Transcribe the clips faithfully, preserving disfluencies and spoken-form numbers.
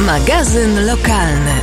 Magazyn lokalny.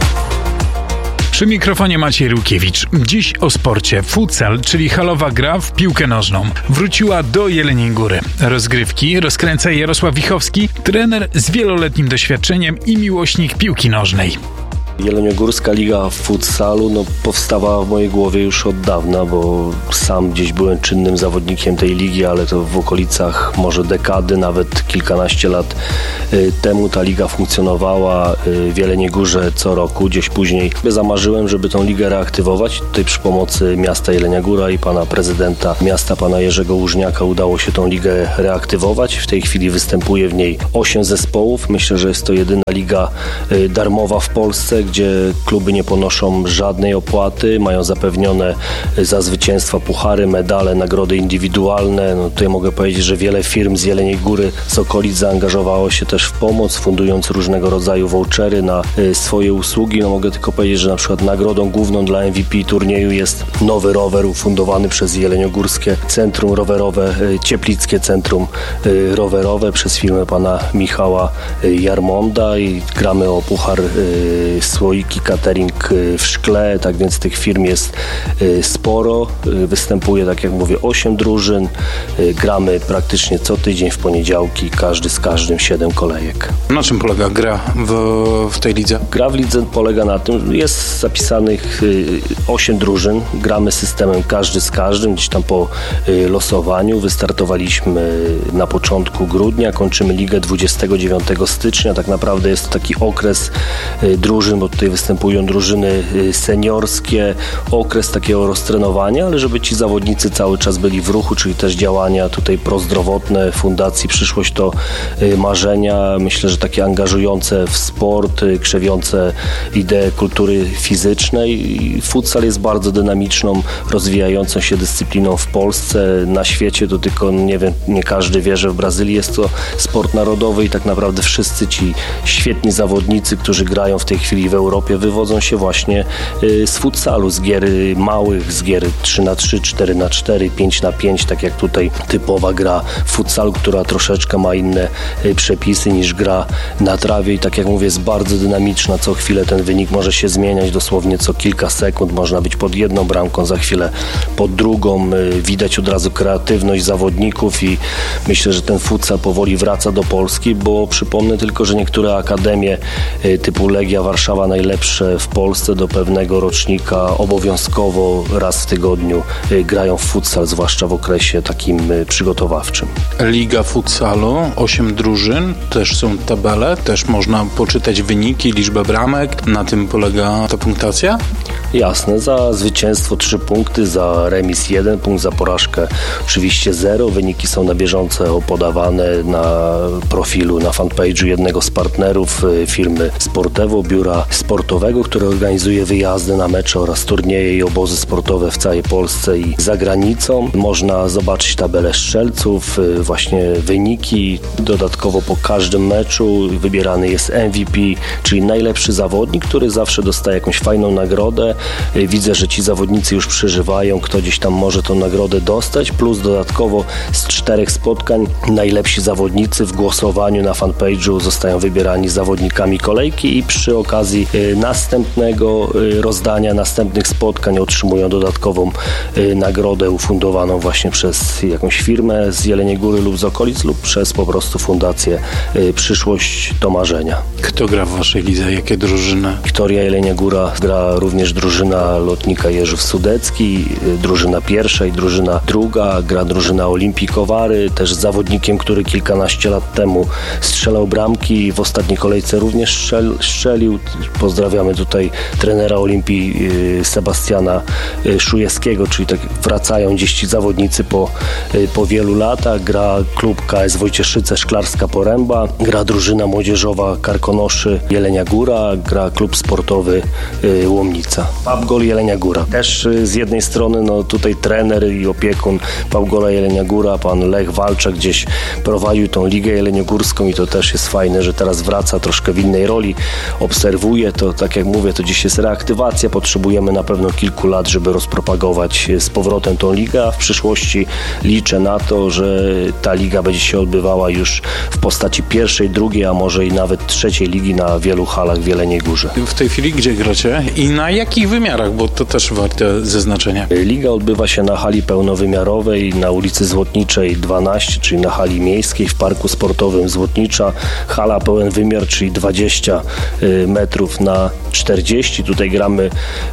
Przy mikrofonie Maciej Rukiewicz. Dziś o sporcie. Futsal, czyli halowa gra w piłkę nożną, wróciła do Jeleniej Góry. Rozgrywki rozkręca Jarosław Wichowski, trener z wieloletnim doświadczeniem i miłośnik piłki nożnej. Jeleniogórska Liga Futsalu no, powstawała w mojej głowie już od dawna, bo sam gdzieś byłem czynnym zawodnikiem tej ligi, ale to w okolicach może dekady, nawet kilkanaście lat y, temu ta liga funkcjonowała y, w Jeleniej Górze co roku. Gdzieś później zamarzyłem, żeby tą ligę reaktywować. Tutaj przy pomocy miasta Jelenia Góra i pana prezydenta miasta, pana Jerzego Łużniaka, udało się tą ligę reaktywować. W tej chwili występuje w niej osiem zespołów. Myślę, że jest to jedyna liga y, darmowa w Polsce, gdzie kluby nie ponoszą żadnej opłaty, mają zapewnione za zwycięstwa puchary, medale, nagrody indywidualne. No tutaj mogę powiedzieć, że wiele firm z Jeleniej Góry, z okolic zaangażowało się też w pomoc, fundując różnego rodzaju vouchery na y, swoje usługi. No mogę tylko powiedzieć, że na przykład nagrodą główną dla M V P turnieju jest nowy rower ufundowany przez Jeleniogórskie Centrum Rowerowe, y, Cieplickie Centrum y, Rowerowe przez firmę pana Michała y, Jarmonda i gramy o puchar y, słoiki catering w szkle, tak więc tych firm jest sporo. Występuje, tak jak mówię, osiem drużyn. Gramy praktycznie co tydzień w poniedziałki, każdy z każdym, siedem kolejek. Na czym polega gra w, w tej lidze? Gra w lidze polega na tym, jest zapisanych osiem drużyn. Gramy systemem każdy z każdym, gdzieś tam po losowaniu. Wystartowaliśmy na początku grudnia, kończymy ligę dwudziestego dziewiątego stycznia. Tak naprawdę jest to taki okres drużyn, bo tutaj występują drużyny seniorskie, okres takiego roztrenowania, ale żeby ci zawodnicy cały czas byli w ruchu, czyli też działania tutaj prozdrowotne Fundacji Przyszłość to Marzenia. Myślę, że takie angażujące w sport, krzewiące ideę kultury fizycznej. Futsal jest bardzo dynamiczną, rozwijającą się dyscypliną w Polsce. Na świecie to tylko, nie wiem, nie każdy wie, że w Brazylii jest to sport narodowy i tak naprawdę wszyscy ci świetni zawodnicy, którzy grają w tej chwili w Europie, wywodzą się właśnie z futsalu, z gier małych, z gier trzy na trzy, cztery na cztery, pięć na pięć, tak jak tutaj typowa gra futsalu, która troszeczkę ma inne przepisy niż gra na trawie i tak jak mówię, jest bardzo dynamiczna. Co chwilę ten wynik może się zmieniać, dosłownie co kilka sekund można być pod jedną bramką, za chwilę pod drugą. Widać od razu kreatywność zawodników i myślę, że ten futsal powoli wraca do Polski, bo przypomnę tylko, że niektóre akademie typu Legia Warszawa, najlepsze w Polsce, do pewnego rocznika obowiązkowo raz w tygodniu grają w futsal, zwłaszcza w okresie takim przygotowawczym. Liga futsalu, osiem drużyn, też są tabele, też można poczytać wyniki, liczbę bramek. Na tym polega ta punktacja? Jasne, za zwycięstwo trzy punkty, za remis jeden punkt, za porażkę oczywiście zero. Wyniki są na bieżąco podawane na profilu, na fanpage'u jednego z partnerów firmy Sportewo, biura sportowego, które organizuje wyjazdy na mecze oraz turnieje i obozy sportowe w całej Polsce i za granicą. Można zobaczyć tabelę strzelców, właśnie wyniki. Dodatkowo po każdym meczu wybierany jest M V P, czyli najlepszy zawodnik, który zawsze dostaje jakąś fajną nagrodę. Widzę, że ci zawodnicy już przeżywają, kto gdzieś tam może tą nagrodę dostać, plus dodatkowo z czterech spotkań najlepsi zawodnicy w głosowaniu na fanpage'u zostają wybierani zawodnikami kolejki i przy okazji następnego rozdania, następnych spotkań otrzymują dodatkową nagrodę ufundowaną właśnie przez jakąś firmę z Jeleniej Góry lub z okolic lub przez po prostu Fundację Przyszłość to Marzenia. Kto gra w waszej lidze? Jakie drużyny? Wiktoria Jelenia Góra, gra również drużyna lotnika Jerzów Sudecki, drużyna pierwsza i drużyna druga, gra drużyna Olimpii Kowary, też z zawodnikiem, który kilkanaście lat temu strzelał bramki, w ostatniej kolejce również strzel, strzelił. Pozdrawiamy tutaj trenera Olimpii Sebastiana Szujewskiego, czyli tak wracają gdzieś ci zawodnicy po, po wielu latach. Gra klub K S Wojcieszyce Szklarska Poręba, gra drużyna młodzieżowa Karkonoszy Jelenia Góra, gra klub sportowy Łomnica. PubGol Jelenia Góra. Też z jednej strony no tutaj trener i opiekun PubGola Jelenia Góra, pan Lech Walczak gdzieś prowadził tą ligę jeleniogórską i to też jest fajne, że teraz wraca troszkę w innej roli, obserwuje to, tak jak mówię, to dziś jest reaktywacja, potrzebujemy na pewno kilku lat, żeby rozpropagować z powrotem tą ligę, a w przyszłości liczę na to, że ta liga będzie się odbywała już w postaci pierwszej, drugiej, a może i nawet trzeciej ligi na wielu halach w Jeleniej Górze. W tej chwili gdzie gracie i na jakich wymiarach, bo to też warte zaznaczenia. Liga odbywa się na hali pełnowymiarowej na ulicy Złotniczej dwanaście, czyli na hali miejskiej w Parku Sportowym Złotnicza. Hala pełen wymiar, czyli dwadzieścia metrów na czterdzieści. Tutaj gramy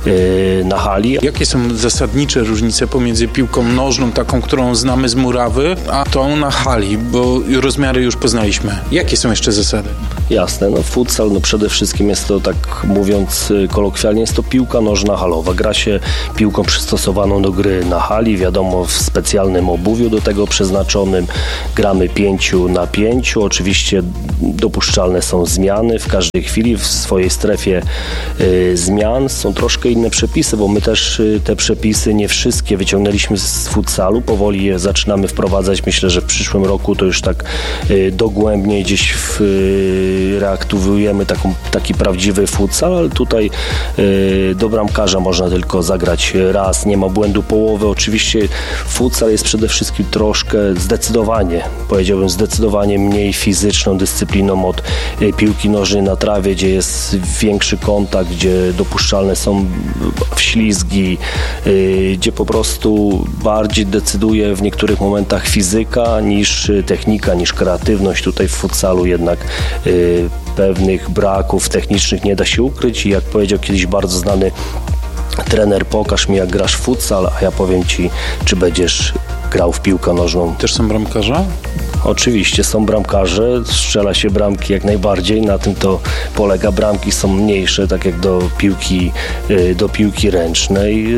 na hali. Jakie są zasadnicze różnice pomiędzy piłką nożną, taką, którą znamy z murawy, a tą na hali, bo rozmiary już poznaliśmy. Jakie są jeszcze zasady? Jasne, no futsal, no przede wszystkim jest to, tak mówiąc kolokwialnie, jest to piłka nożna halowa. Gra się piłką przystosowaną do gry na hali, wiadomo, w specjalnym obuwiu do tego przeznaczonym. Gramy pięciu na pięciu. Oczywiście dopuszczalne są zmiany w każdej chwili w swojej strefie y, zmian. Są troszkę inne przepisy, bo my też y, te przepisy nie wszystkie wyciągnęliśmy z futsalu. Powoli je zaczynamy wprowadzać. Myślę, że w przyszłym roku to już tak y, dogłębnie gdzieś w, y, reaktywujemy taką, taki prawdziwy futsal, ale tutaj y, do bramkarza można tylko zagrać raz. Nie ma błędu połowy. Oczywiście futsal jest przede wszystkim troszkę zdecydowanie, powiedziałbym zdecydowanie mniej fizyczną dyscypliną od y, piłki nożnej na trawie, gdzie jest większy kontakt, gdzie dopuszczalne są wślizgi, y, gdzie po prostu bardziej decyduje w niektórych momentach fizyka niż technika, niż kreatywność. Tutaj w futsalu jednak y, pewnych braków technicznych nie da się ukryć i jak powiedział kiedyś bardzo znany trener, pokaż mi jak grasz w futsal, a ja powiem ci, czy będziesz grał w piłkę nożną. Też są bramkarze? Oczywiście są bramkarze, strzela się bramki jak najbardziej, na tym to polega. Bramki są mniejsze, tak jak do piłki, do piłki ręcznej.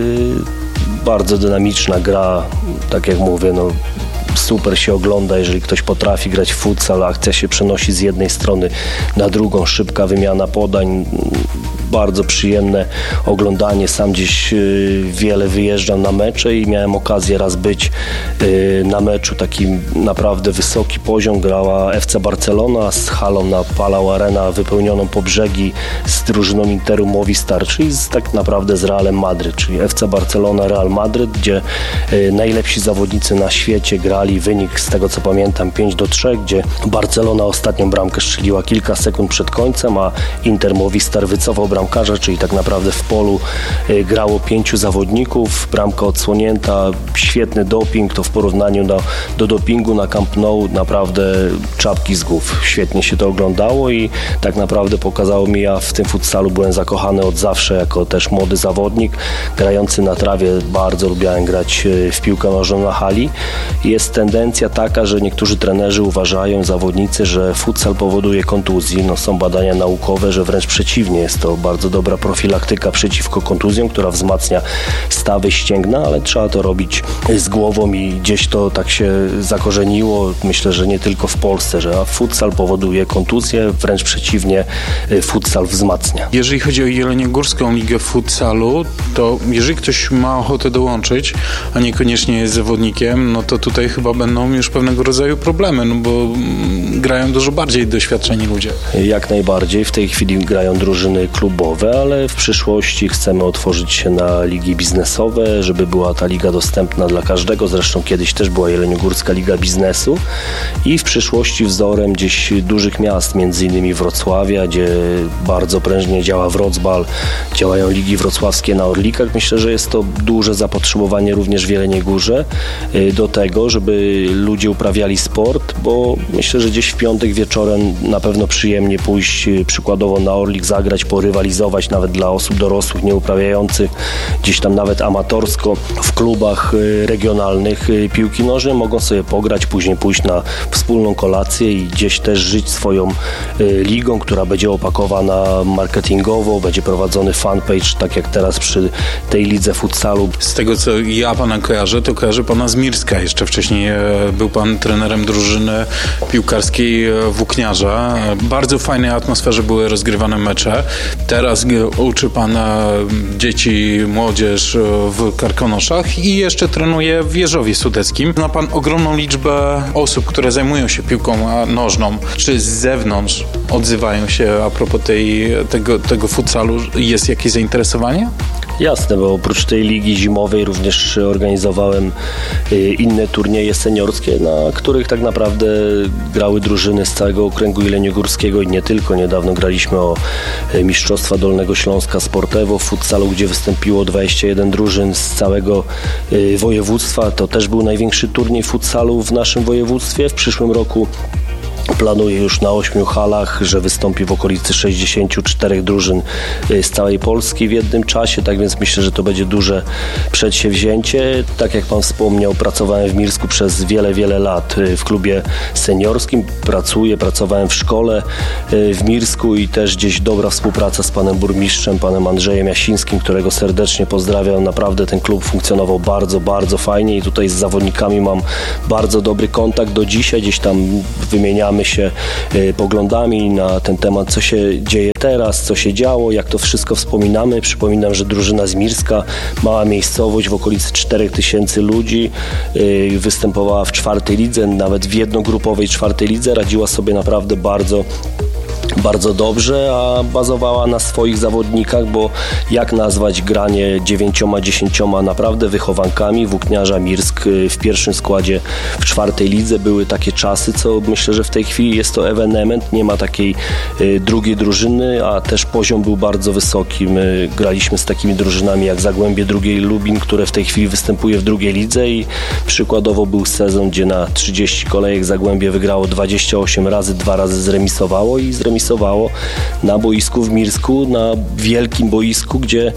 Bardzo dynamiczna gra, tak jak mówię, no super się ogląda, jeżeli ktoś potrafi grać w futsal, akcja się przenosi z jednej strony na drugą, szybka wymiana podań, bardzo przyjemne oglądanie. Sam gdzieś y, wiele wyjeżdżam na mecze i miałem okazję raz być y, na meczu, taki naprawdę wysoki poziom. Grała F C Barcelona z halą na Palau Arena wypełnioną po brzegi z drużyną Interu Movistar, czyli z, tak naprawdę z Realem Madryt, czyli F C Barcelona, Real Madryt, gdzie y, najlepsi zawodnicy na świecie grali. Wynik z tego co pamiętam pięć do trzech, gdzie Barcelona ostatnią bramkę strzeliła kilka sekund przed końcem, a Inter Movistar wycofał bramkarza, czyli tak naprawdę w polu y, grało pięciu zawodników, bramka odsłonięta, świetny doping, to w porównaniu do, do dopingu na Camp Nou naprawdę czapki z głów. Świetnie się to oglądało i tak naprawdę pokazało mi, ja w tym futsalu byłem zakochany od zawsze, jako też młody zawodnik, grający na trawie, bardzo lubiałem grać y, w piłkę nożną na hali. Jest tendencja taka, że niektórzy trenerzy uważają, zawodnicy, że futsal powoduje kontuzji. No, są badania naukowe, że wręcz przeciwnie, jest to bardzo dobra profilaktyka przeciwko kontuzjom, która wzmacnia stawy ścięgna, ale trzeba to robić z głową i gdzieś to tak się zakorzeniło. Myślę, że nie tylko w Polsce, że futsal powoduje kontuzję, wręcz przeciwnie, futsal wzmacnia. Jeżeli chodzi o Jeleniogórską Ligę Futsalu, to jeżeli ktoś ma ochotę dołączyć, a niekoniecznie jest zawodnikiem, no to tutaj chyba będą już pewnego rodzaju problemy, no bo grają dużo bardziej doświadczeni ludzie. Jak najbardziej. W tej chwili grają drużyny klubowe, ale w przyszłości chcemy otworzyć się na ligi biznesowe, żeby była ta liga dostępna dla każdego. Zresztą kiedyś też była Jeleniogórska Liga Biznesu i w przyszłości wzorem gdzieś dużych miast, między innymi Wrocławia, gdzie bardzo prężnie działa Wrocbal, działają ligi wrocławskie na Orlikach. Myślę, że jest to duże zapotrzebowanie również w Jeleniej Górze do tego, żeby ludzie uprawiali sport, bo myślę, że gdzieś w piątek wieczorem na pewno przyjemnie pójść przykładowo na Orlik, zagrać, porywalizować nawet dla osób dorosłych, nieuprawiających gdzieś tam nawet amatorsko w klubach regionalnych piłki nożnej, mogą sobie pograć, później pójść na wspólną kolację i gdzieś też żyć swoją ligą, która będzie opakowana marketingowo, będzie prowadzony fanpage, tak jak teraz przy tej lidze futsalu. Z tego co ja pana kojarzę, to kojarzę pana z Mirska. Jeszcze wcześniej był pan trenerem drużyny piłkarskiej Włókniarza. Bardzo fajnej atmosferze były rozgrywane mecze. Te Teraz uczy pan dzieci, młodzież w Karkonoszach i jeszcze trenuje w Jeżowie Sudeckim. Zna pan ogromną liczbę osób, które zajmują się piłką nożną. Czy z zewnątrz odzywają się a propos tej, tego, tego futsalu? Jest jakieś zainteresowanie? Jasne, bo oprócz tej ligi zimowej również organizowałem inne turnieje seniorskie, na których tak naprawdę grały drużyny z całego okręgu jeleniogórskiego i nie tylko. Niedawno graliśmy o Mistrzostwa Dolnego Śląska Sportewo w futsalu, gdzie wystąpiło dwadzieścia jeden drużyn z całego województwa. To też był największy turniej futsalu w naszym województwie. W przyszłym roku planuję już na ośmiu halach, że wystąpi w okolicy sześćdziesięciu czterech drużyn z całej Polski w jednym czasie, tak więc myślę, że to będzie duże przedsięwzięcie. Tak jak pan wspomniał, pracowałem w Mirsku przez wiele, wiele lat w klubie seniorskim. Pracuję, pracowałem w szkole w Mirsku i też gdzieś dobra współpraca z panem burmistrzem, panem Andrzejem Jasińskim, którego serdecznie pozdrawiam. Naprawdę ten klub funkcjonował bardzo, bardzo fajnie i tutaj z zawodnikami mam bardzo dobry kontakt do dzisiaj. Gdzieś tam wymieniamy się y, poglądami na ten temat, co się dzieje teraz, co się działo, jak to wszystko wspominamy. Przypominam, że drużyna z Mirska, mała miejscowość w okolicy czterech tysięcy ludzi, y, występowała w czwartej lidze, nawet w jednogrupowej czwartej lidze, radziła sobie naprawdę bardzo bardzo dobrze, a bazowała na swoich zawodnikach, bo jak nazwać granie dziewięcioma, dziesięcioma naprawdę wychowankami włókniarza Mirsk w pierwszym składzie w czwartej lidze. Były takie czasy, co myślę, że w tej chwili jest to ewenement, nie ma takiej y, drugiej drużyny, a też poziom był bardzo wysoki. My graliśmy z takimi drużynami jak Zagłębie drugiej Lubin, które w tej chwili występuje w drugiej lidze i przykładowo był sezon, gdzie na trzydzieści kolejek Zagłębie wygrało dwadzieścia osiem razy, dwa razy zremisowało i zremisowało na boisku w Mirsku, na wielkim boisku, gdzie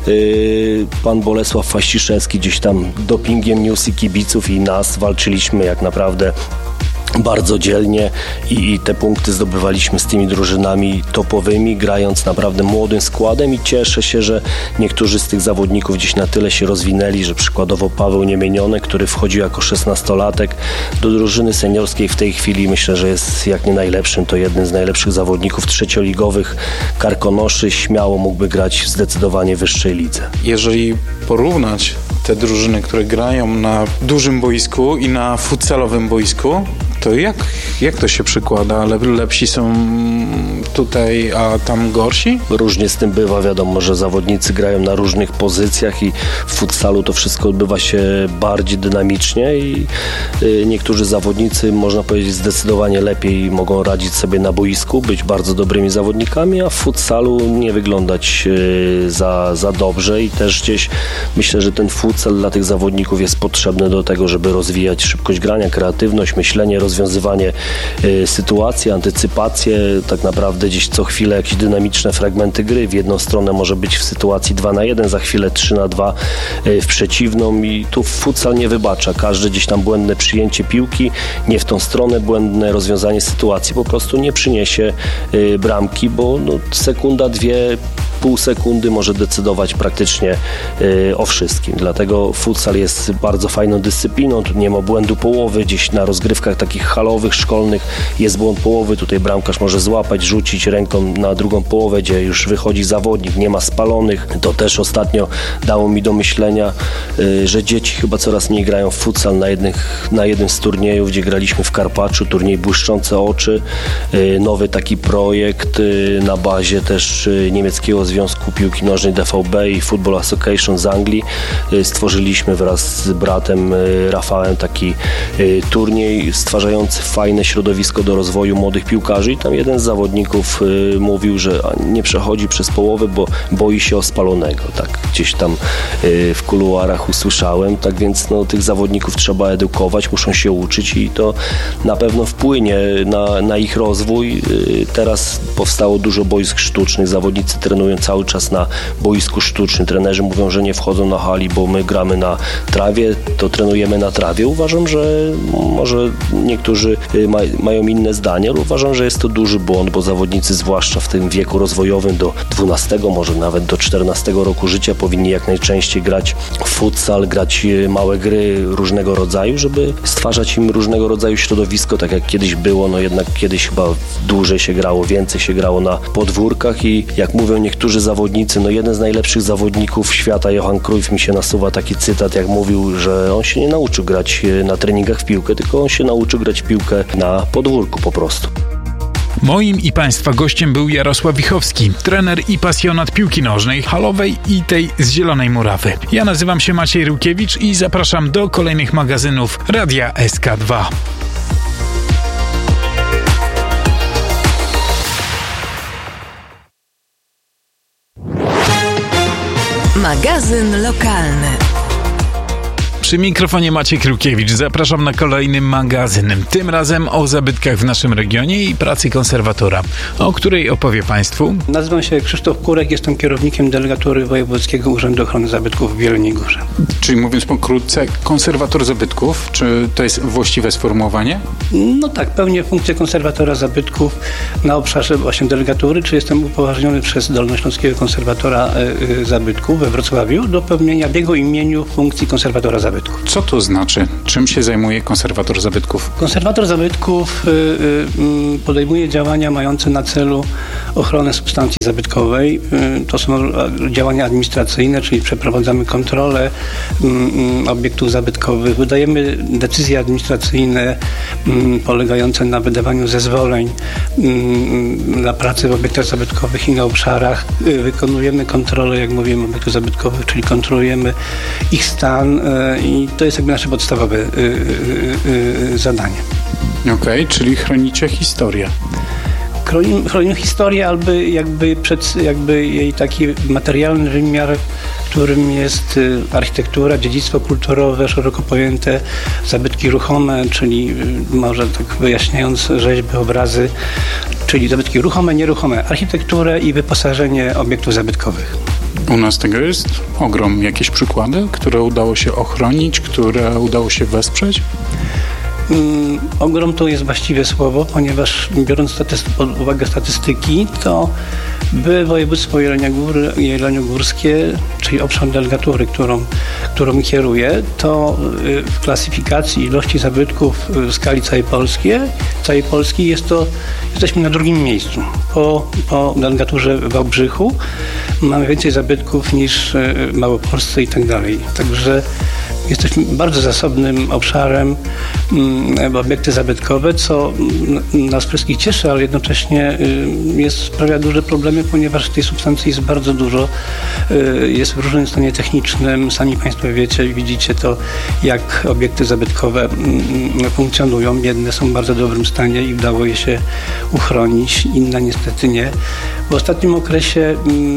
yy, pan Bolesław Faściszewski gdzieś tam dopingiem niósł i kibiców i nas, walczyliśmy jak naprawdę bardzo dzielnie i, i te punkty zdobywaliśmy z tymi drużynami topowymi, grając naprawdę młodym składem i cieszę się, że niektórzy z tych zawodników gdzieś na tyle się rozwinęli, że przykładowo Paweł Niemieniony, który wchodził jako szesnastolatek do drużyny seniorskiej, w tej chwili myślę, że jest jak nie najlepszym, to jeden z najlepszych zawodników trzecioligowych Karkonoszy, śmiało mógłby grać w zdecydowanie wyższej lidze. Jeżeli porównać te drużyny, które grają na dużym boisku i na futsalowym boisku, to jak, jak to się przykłada? Le, lepsi są tutaj, a tam gorsi? Różnie z tym bywa, wiadomo, że zawodnicy grają na różnych pozycjach i w futsalu to wszystko odbywa się bardziej dynamicznie i y, niektórzy zawodnicy, można powiedzieć, zdecydowanie lepiej mogą radzić sobie na boisku, być bardzo dobrymi zawodnikami, a w futsalu nie wyglądać y, za, za dobrze i też gdzieś myślę, że ten futsal dla tych zawodników jest potrzebny do tego, żeby rozwijać szybkość grania, kreatywność, myślenie, rozwiązywanie y, sytuacji, antycypację, tak naprawdę gdzieś co chwilę jakieś dynamiczne fragmenty gry. W jedną stronę może być w sytuacji dwa na jeden, za chwilę trzy na dwa y, w przeciwną i tu futsal nie wybacza. Każde gdzieś tam błędne przyjęcie piłki, nie w tą stronę, błędne rozwiązanie sytuacji po prostu nie przyniesie y, bramki, bo no, sekunda, dwie, pół sekundy może decydować praktycznie y, o wszystkim. Dlatego futsal jest bardzo fajną dyscypliną. Tu nie ma błędu połowy. Gdzieś na rozgrywkach takich halowych, szkolnych jest błąd połowy. Tutaj bramkarz może złapać, rzucić ręką na drugą połowę, gdzie już wychodzi zawodnik, nie ma spalonych. To też ostatnio dało mi do myślenia, y, że dzieci chyba coraz mniej grają w futsal. Na, jednych, na jednym z turniejów, gdzie graliśmy w Karpaczu, turniej Błyszczące Oczy, y, nowy taki projekt y, na bazie też y, niemieckiego Związku Piłki Nożnej D V B i Football Association z Anglii. Stworzyliśmy wraz z bratem Rafałem taki turniej stwarzający fajne środowisko do rozwoju młodych piłkarzy i tam jeden z zawodników mówił, że nie przechodzi przez połowę, bo boi się ospalonego. Tak gdzieś tam w kuluarach usłyszałem. Tak więc no, tych zawodników trzeba edukować, muszą się uczyć i to na pewno wpłynie na, na ich rozwój. Teraz powstało dużo boisk sztucznych. Zawodnicy trenują cały czas na boisku sztucznym. Trenerzy mówią, że nie wchodzą na hali, bo my gramy na trawie, to trenujemy na trawie. Uważam, że może niektórzy ma, mają inne zdanie, ale uważam, że jest to duży błąd, bo zawodnicy, zwłaszcza w tym wieku rozwojowym do dwunastego, może nawet do czternastego roku życia powinni jak najczęściej grać w futsal, grać małe gry różnego rodzaju, żeby stwarzać im różnego rodzaju środowisko, tak jak kiedyś było, no jednak kiedyś chyba dłużej się grało, więcej się grało na podwórkach i jak mówią niektórzy duży zawodnicy, no jeden z najlepszych zawodników świata, Johan Cruyff, mi się nasuwa taki cytat, jak mówił, że on się nie nauczył grać na treningach w piłkę, tylko on się nauczył grać w piłkę na podwórku po prostu. Moim i Państwa gościem był Jarosław Wichowski, trener i pasjonat piłki nożnej, halowej i tej z Zielonej Murawy. Ja nazywam się Maciej Rukiewicz i zapraszam do kolejnych magazynów Radia S K dwa. Magazyn lokalny. Przy mikrofonie Maciej Rukiewicz. Zapraszam na kolejny magazyn. Tym razem o zabytkach w naszym regionie i pracy konserwatora, o której opowie Państwu. Nazywam się Krzysztof Kurek, jestem kierownikiem delegatury Wojewódzkiego Urzędu Ochrony Zabytków w Jeleniej Górze. Czyli mówiąc pokrótce, konserwator zabytków, czy to jest właściwe sformułowanie? No tak, pełnię funkcję konserwatora zabytków na obszarze właśnie delegatury, czy jestem upoważniony przez Dolnośląskiego Konserwatora y, Zabytków we Wrocławiu do pełnienia w jego imieniu funkcji konserwatora zabytków. Co to znaczy? Czym się zajmuje konserwator zabytków? Konserwator zabytków y, y, podejmuje działania mające na celu ochronę substancji zabytkowej. Y, to są działania administracyjne, czyli przeprowadzamy kontrolę y, y, obiektów zabytkowych, wydajemy decyzje administracyjne y, polegające na wydawaniu zezwoleń y, y, na pracę w obiektach zabytkowych i na obszarach. Y, wykonujemy kontrolę, jak mówiłem, obiektów zabytkowych, czyli kontrolujemy ich stan, y, i to jest jakby nasze podstawowe y, y, y, zadanie. Okej, okay, czyli chronicie historię. Chronimy, chronimy historię, albo jakby, przed, jakby jej taki materialny wymiar, którym jest architektura, dziedzictwo kulturowe, szeroko pojęte, zabytki ruchome, czyli może tak wyjaśniając rzeźby, obrazy, czyli zabytki ruchome, nieruchome, architekturę i wyposażenie obiektów zabytkowych. U nas tego jest ogrom. Jakieś przykłady, które udało się ochronić, które udało się wesprzeć? Um, ogrom to jest właściwe słowo, ponieważ biorąc statyst- pod uwagę statystyki, to by województwo Jeleniogór, jeleniogórskie, czyli obszar delegatury, którą, którą kieruję, to y, w klasyfikacji ilości zabytków w skali całej Polski, całej Polski jest to, jesteśmy na drugim miejscu. Po, po delegaturze w Wałbrzychu mamy więcej zabytków niż y, w Małopolsce i tak dalej. Także jesteśmy bardzo zasobnym obszarem w obiekty zabytkowe, co nas wszystkich cieszy, ale jednocześnie jest, sprawia duże problemy, ponieważ tej substancji jest bardzo dużo, jest w różnym stanie technicznym. Sami Państwo wiecie i widzicie to, jak obiekty zabytkowe funkcjonują. Jedne są w bardzo dobrym stanie i udało je się uchronić, inne niestety nie. W ostatnim okresie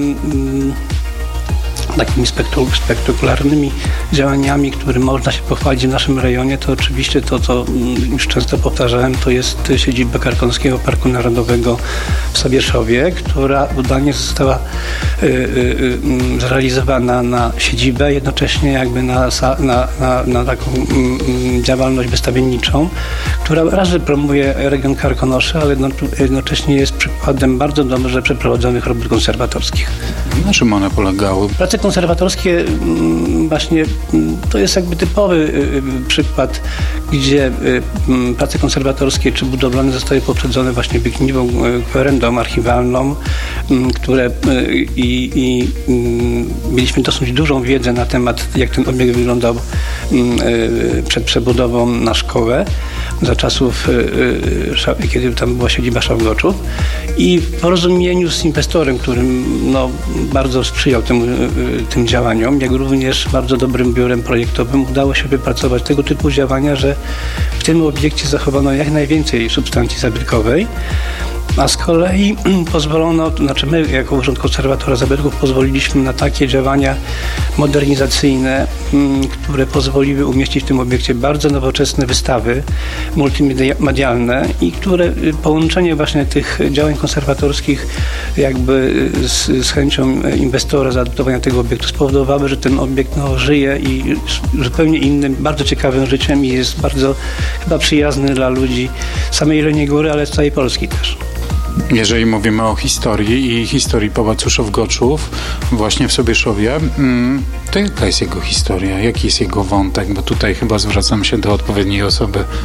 takimi spektakularnymi działaniami, które można się pochwalić w naszym rejonie, to oczywiście to, co już często powtarzałem, to jest siedziba Karkonoskiego Parku Narodowego w Sabieszowie, która udanie została y, y, y, zrealizowana na siedzibę, jednocześnie jakby na, na, na, na taką y, działalność wystawienniczą, która razy promuje region Karkonosze, ale jednocześnie jest przykładem bardzo dobrze przeprowadzonych robót konserwatorskich. Na czym one polegały? Prace konserwatorskie właśnie to jest jakby typowy przykład, gdzie prace konserwatorskie czy budowlane zostały poprzedzone właśnie wykniwą, kwerendą archiwalną, które i, i mieliśmy dosyć dużą wiedzę na temat, jak ten obiekt wyglądał przed przebudową na szkołę za czasów, kiedy tam była siedziba Szałgoczów, i w porozumieniu z inwestorem, którym no, bardzo sprzyjał tym, tym działaniom, jak również bardzo dobrym biurem projektowym, udało się wypracować tego typu działania, że w tym obiekcie zachowano jak najwięcej substancji zabytkowej, a z kolei pozwolono, to znaczy my jako Urząd Konserwatora Zabytków pozwoliliśmy na takie działania modernizacyjne, które pozwoliły umieścić w tym obiekcie bardzo nowoczesne wystawy multimedialne i które połączenie właśnie tych działań konserwatorskich jakby z, z chęcią inwestora zaadoptowania tego obiektu spowodowały, że ten obiekt no, żyje i zupełnie innym, bardzo ciekawym życiem i jest bardzo chyba przyjazny dla ludzi samej Jeleniej Góry, ale z całej Polski też. Jeżeli mówimy o historii i historii Pałacu Szałgoczów właśnie w Sobieszowie, to jaka jest jego historia? Jaki jest jego wątek? Bo tutaj chyba zwracam się do odpowiedniej osoby.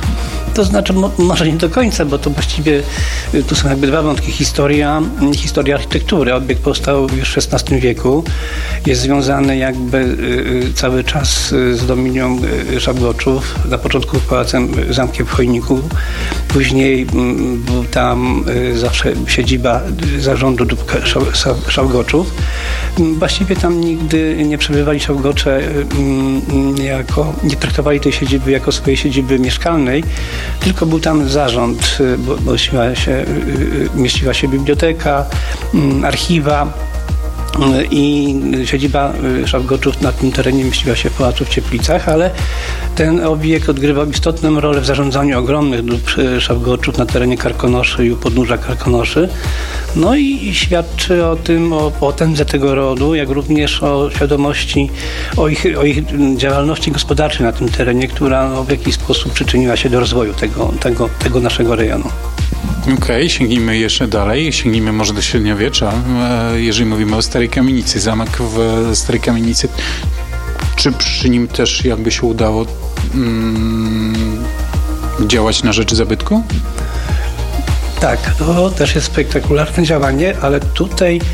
To znaczy, mo, może nie do końca, bo to właściwie y, tu są jakby dwa wątki. Historia, historia architektury. Obiekt powstał już w szesnastym wieku. Jest związany jakby y, y, cały czas y, z dominią y, Szabgoczów. Na początku pałacem, y, zamkiem w Chojniku. Później y, był tam y, zawsze siedziba y, zarządu dóbr Szabgoczów. Y, właściwie tam nigdy nie przebywali Szabgocze, y, y, jako, nie traktowali tej siedziby jako swojej siedziby mieszkalnej, tylko był tam zarząd, bo, bo mieściła się, mieściła się biblioteka, archiwa i siedziba Szabgoczów na tym terenie mieściła się w pałacu w Cieplicach, ale ten obiekt odgrywał istotną rolę w zarządzaniu ogromnych dóbr Szabgoczów na terenie Karkonoszy i u podnóża Karkonoszy. No i świadczy o tym, o potędze tego rodu, jak również o świadomości, o ich, o ich działalności gospodarczej na tym terenie, która no, w jakiś sposób przyczyniła się do rozwoju tego, tego, tego naszego rejonu. Okej, okay, sięgnijmy jeszcze dalej, sięgnijmy może do średniowiecza. Jeżeli mówimy o Starej Kamienicy, zamek w Starej Kamienicy, czy przy nim też jakby się udało mm, działać na rzecz zabytku? Tak, to też jest spektakularne działanie, ale tutaj